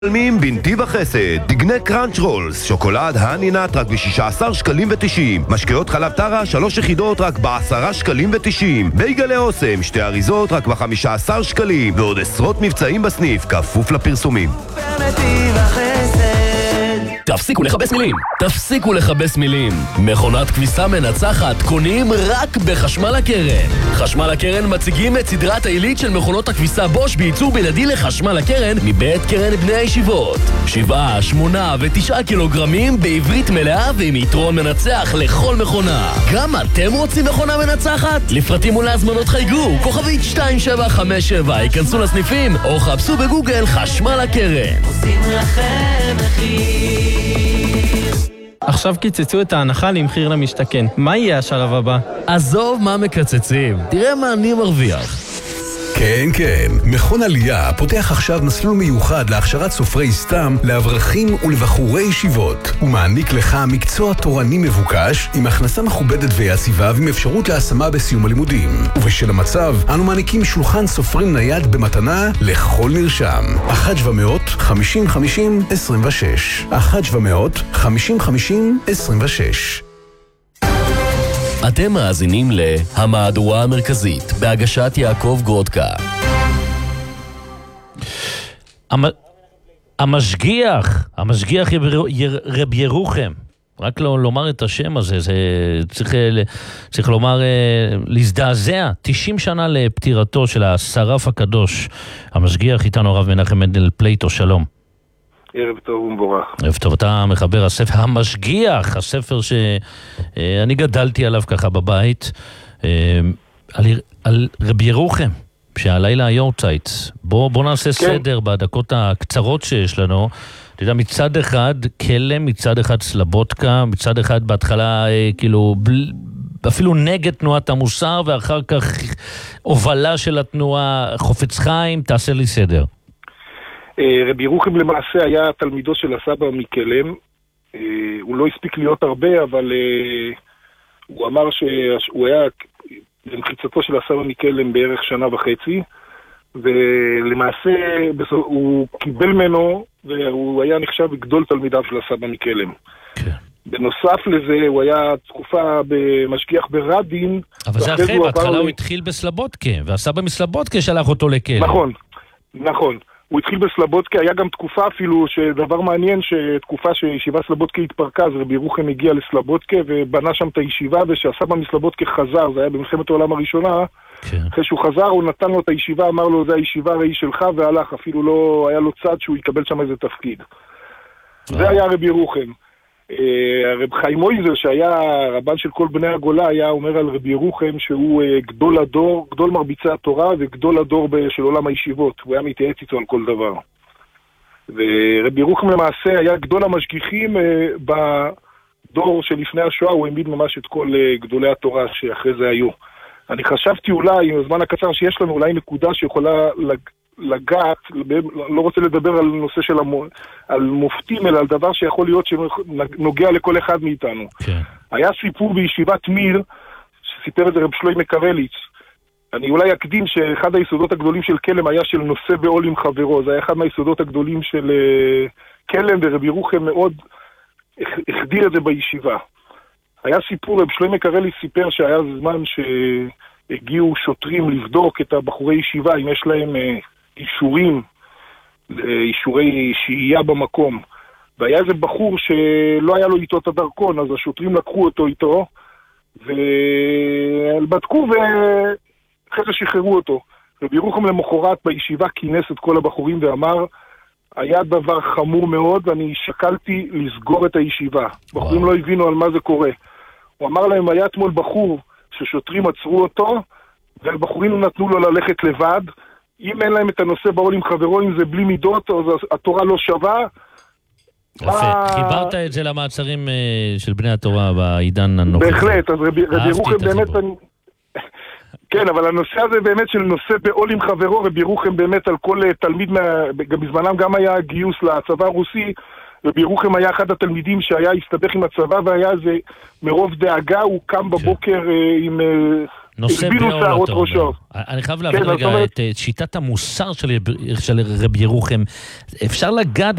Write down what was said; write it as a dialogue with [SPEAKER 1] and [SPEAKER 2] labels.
[SPEAKER 1] משלמים בנתיב החסד, דגני קראנץ' רולס, שוקולד הנינת רק ב-16 שקלים ו-90, משקאות חלב טרה 3 יחידות רק ב-10 שקלים ו-90, בייגלי אוסם 2 אריזות רק ב-15 שקלים, ועוד עשרות מבצעים בסניף, כפוף לפרסומים.
[SPEAKER 2] תפסיקו לחבס מילים, תפסיקו לחבס מילים. מכונת כביסה מנצחת קונים רק בחשמל הקרן. חשמל הקרן מציגים את סדרת העילית של מכונות הכביסה בוש בייצור בלעדי לחשמל הקרן מבית קרן בני הישיבות. 7, 8 ו9 קילוגרמים בעברית מלאה ועם יתרון מנצח לכל מכונה. גם אתם רוצים מכונה מנצחת? לפרטים ולהזמנות חייגו כוכבית 2757, היכנסו לסניפים או חפשו בגוגל חשמל הקרן. עושים לכם מחיר.
[SPEAKER 3] עכשיו קיצצו את ההנחה למחיר למשתכן. מה יהיה השלב הבא?
[SPEAKER 2] עזוב מה מקצצים, תראה מה אני מרוויח.
[SPEAKER 4] כן, כן. מכון עלייה פותח עכשיו מסלול מיוחד להכשרת סופרי סתם לאברכים ולבחורי ישיבות. הוא מעניק לך מקצוע תורני מבוקש עם הכנסה מכובדת ויציבה ועם אפשרות להשמה בסיום הלימודים. ובשל המצב, אנו מעניקים שולחן סופרים נייד במתנה לכל נרשם. 1-700-50-50-26 1-700-50-50-26.
[SPEAKER 2] אתם מאזינים להמהדורה המרכזית בהגשת יעקב גרודקה.
[SPEAKER 5] המשגיח רב ירוחם, רק לומר את השם הזה, זה צריך לומר, להזדעזע. 90 שנה לפטירתו של השרף הקדוש. המשגיח איתנו הרב מנחם מנדל פלייטו, שלום.
[SPEAKER 6] ערב טוב ומבורך.
[SPEAKER 5] ערב טוב, אתה מחבר הספר המשגיח, הספר שאני גדלתי עליו ככה בבית, על רבי ירוחם, שהלילה היורצייט. בוא נעשה סדר בדקות הקצרות שיש לנו. אתה יודע, מצד אחד כלם, מצד אחד סלבודקה, מצד אחד בהתחלה כאילו אפילו נגד תנועת המוסר, ואחר כך הובלה של התנועה חופץ חיים. תעשה לי סדר.
[SPEAKER 6] רבי ירוחם למעשה היה תלמידו של הסבא מקלם. הוא לא הספיק להיות הרבה, אבל הוא אמר שהוא היה במחיצתו של הסבא מקלם בערך 1.5 שנה, ולמעשה הוא קיבל ממנו, והוא היה נחשב בגדול תלמידיו של הסבא מקלם. בנוסף לזה הוא היה תקופה במשגיח ברדין.
[SPEAKER 5] אבל זה אחרי, בהתחלה הוא התחיל בסלבודקה, והסבא מסלבודקה שלח אותו לכלם.
[SPEAKER 6] נכון. הוא התחיל בסלבודקה, היה גם תקופה אפילו, שדבר מעניין, שתקופה שישיבה סלבודקה התפרקה, אז רבי ירוחם הגיע לסלבודקה ובנה שם את הישיבה, ושהסבא מסלבודקה חזר, זה היה במלחמת העולם הראשונה, אחרי שהוא חזר הוא נתן לו את הישיבה, אמר לו זה הישיבה הראי שלך, והלך, אפילו לא היה לו צד שהוא יקבל שם איזה תפקיד. זה היה רבי ירוחם. הרב חיים מויזר, שהיה רבן של כל בני הגולה, היה אומר על רבי ירוחם שהוא גדול הדור, גדול מרביצי התורה וגדול הדור של עולם הישיבות. הוא היה מתייעץ איתו על כל דבר. ורבי ירוחם למעשה היה גדול המשגיחים בדור שלפני השואה, הוא העמיד ממש את כל גדולי התורה שאחרי זה היו. אני חשבתי אולי, עם הזמן הקצר שיש לנו, אולי נקודה שיכולה לגעת, לא רוצה לדבר על נושא של על מופתים, אלא על דבר שיכול להיות שנוגע לכל אחד מאיתנו. היה סיפור בישיבת מיר, שסיפר את זה רב שלוי קרליץ. אני אולי אקדים שאחד היסודות הגדולים של כלם היה של נושא בעול עם חברו. זה היה אחד מהיסודות הגדולים של כלם, ורב ירוחם מאוד החדיר את זה בישיבה. היה סיפור, רב שלוי קרליץ סיפר שהיה זמן שהגיעו שוטרים לבדוק את הבחורי ישיבה, אם יש להם אישורי שהייה במקום. והיה איזה בחור שלא היה לו איתו את הדרכון, אז השוטרים לקחו אותו איתו, ובדקו ואחרי זה שחררו אותו. רבי ירוחם למחרת בישיבה כינס את כל הבחורים ואמר, היה דבר חמור מאוד ואני שקלתי לסגור את הישיבה. בחורים לא הבינו על מה זה קורה. הוא אמר להם, היה אתמול בחור ששוטרים עצרו אותו, והבחורים נתנו לו ללכת לבד. אם אין להם את הנושא בעול עם חברו, אם זה בלי מידות, אז התורה לא שווה.
[SPEAKER 5] יפה, חיברת את זה למעצרים של בני התורה בעידן הנוכחי.
[SPEAKER 6] בהחלט, אז רבי ירוחם באמת... כן, אבל הנושא הזה באמת של נושא בעול עם חברו, רבי ירוחם באמת על כל תלמיד, גם בזמנם גם היה גיוס לצבא הרוסי, רבי ירוחם היה אחד התלמידים שהיה הסתבך עם הצבא, והיה זה מרוב דאגה, הוא קם בבוקר עם
[SPEAKER 5] נושא
[SPEAKER 6] הגבילו
[SPEAKER 5] בעול,
[SPEAKER 6] שערות
[SPEAKER 5] אתה אומר.
[SPEAKER 6] ראשו.
[SPEAKER 5] אני חייב להבין
[SPEAKER 6] כן,
[SPEAKER 5] רגע
[SPEAKER 6] זאת אומרת-
[SPEAKER 5] את שיטת המוסר של רבי ירוחם. אפשר לגעת